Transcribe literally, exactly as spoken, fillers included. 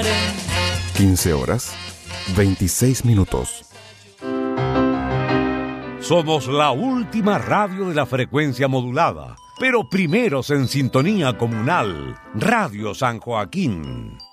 amaré. quince horas, veintiséis minutos. Somos la última radio de la frecuencia modulada, pero primeros en sintonía comunal, Radio San Joaquín.